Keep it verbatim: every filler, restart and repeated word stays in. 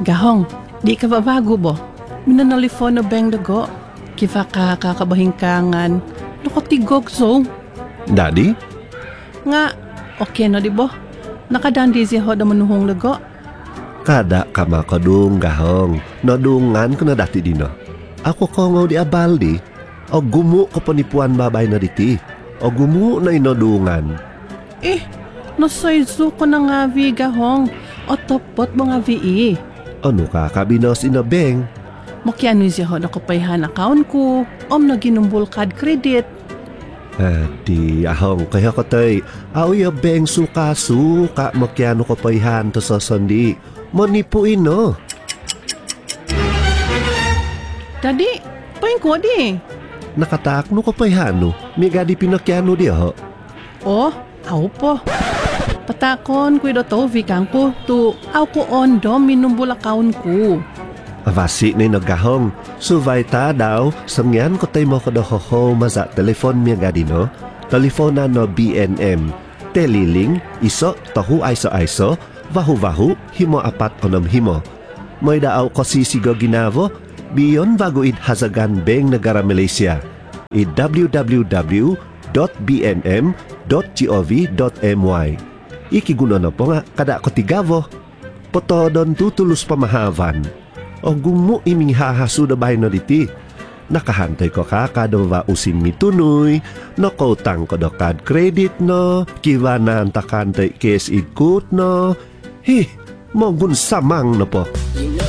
Gahong, di ka ba bago bo? Minanalifon na bang dago? Kiva ka kakabahingkangan. Nakotigog so. Daddy? Nga, okay na di bo? Nakadandi siya ho na manuhong dago. Kada ka makadung gahong. Nadungan ko na dati dino. Ako ko nga di abaldi. O gumu ko panipuan babay na diti. O gumu na inadungan. Eh, nasayzo ko na nga vi gahong. O topot mo nga vi eh. Ano ka kabinos inabeng? Mokyano siya ho na kapayhan account ko. Om na ginumbol card credit. Ah, di ahong kaya ko tay. Awi beng suka-suka makyano ko payhan to sa sandi. Manipuin no. Daddy, paing ko di. Nakatakno ko payhano. Miga di pinakyano di ho. Oh, aw po. Patakon ko do to vikang ko to aw ko ondo minumbol account ko. Avasi na nagahong. Suvay ta daw. Sangyan ko tay mo ko do ho maza telefon miya gadi no. Telefona no B N M. Teliling, iso, tahu aiso-aiso, vahu-vahu, himo apat onom himo. May daaw ko sisigo ginavo, biyon bago id hazagan beng negara Malaysia. I w w w dot b n m dot gov dot m y. Ikiguno na po nga kada ko tigavo. Potodon tutulus pamahavan. O gumo iming hahasuda bahay no diti. Nakahantay ko ka kadova usin mitunoy, nakotang ko do kad credit no, kiwa na antakantay kes ikut no. Hi, mogun samang no po.